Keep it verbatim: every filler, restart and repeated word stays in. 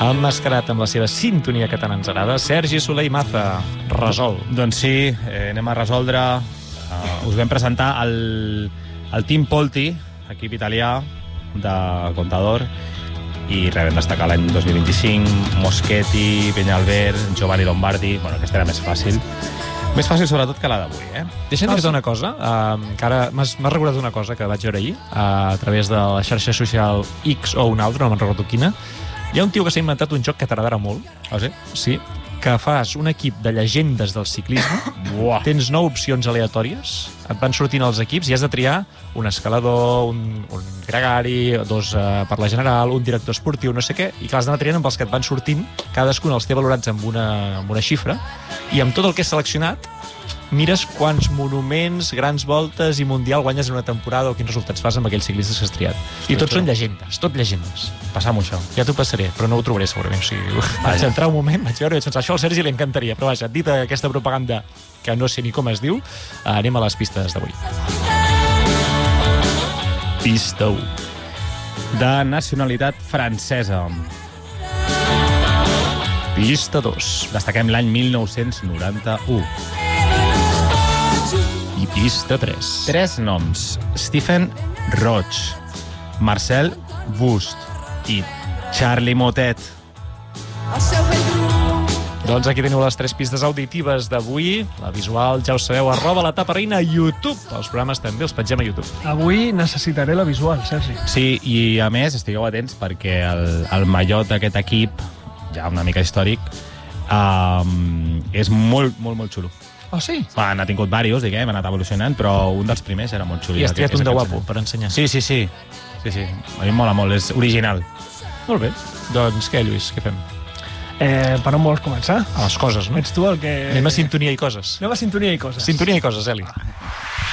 emmascarat amb la seva sintonia que tant ens agrada, Sergi Soler i Maza, resol. Doncs sí, eh, anem a resoldre. Uh, us vam presentar el, el Team Polti, equip italià de Contador, i res, vam destacar l'any dos mil vint-i-cinc, Moschetti, Peñalver, Giovanni Lombardi. Bueno, aquesta era més fàcil. Més fàcil sobretot que la d'avui, eh? Deixa'm dir-te una cosa, uh, que ara m'has recordat una cosa que vaig veure ahir, uh, a través de la xarxa social X o una altra, no me'n recordo quina. Hi ha un tio que s'ha inventat un joc que t'agradarà molt. Ah, sí? Sí, que fas un equip de llegendes del ciclisme, Buah. tens nou opcions aleatòries, et van sortint els equips i has de triar un escalador, un, un gregari, dos uh, per la general, un director esportiu, no sé què, i que l'has d'anar triant amb els que et van sortint, cadascun els té valorats amb una, amb una xifra, i amb tot el que has seleccionat mires quants monuments, grans voltes i mundial guanyes en una temporada o quins resultats fas amb aquells ciclistes que has triat. I tots són llegendes, tot llegendes. Passam-ho, això. Ja t'ho passaré, però no ho trobaré segurament. O sigui, vaig entrar un moment, vaig veure i vaig pensar, això al Sergi li encantaria, però vaja, dit aquesta propaganda que no sé ni com es diu, anem a les pistes d'avui. Pista u. De nacionalitat francesa. Pista dos. Destaquem l'any mil nou-cents noranta-u. I pista tres. Tres noms. Stephen Roig, Marcel Bust i Charlie Motet. Doncs aquí teniu les tres pistes auditives d'avui. La visual, ja ho sabeu, arroba la tapa reina a YouTube. Els programes també els pengem a YouTube. Avui necessitaré la visual, Sergi. Sí, i a més, estigueu atents perquè el, el mallot d'aquest equip, ja una mica històric, um, és molt, molt, molt xulo. Oh, sí? Va, n'ha tingut diversos, diguem, ha anat evolucionant, però un dels primers era molt xulo. I has triat un de guapo per ensenyar. Sí, sí, sí. Sí, sí. A mi em mola molt, és original. Molt bé. Doncs què, Lluís, què fem? Eh, per on vols començar? A les coses, no? Ets tu el que... Anem a sintonia i coses. Anem a sintonia i coses. Sintonia i coses, Eli.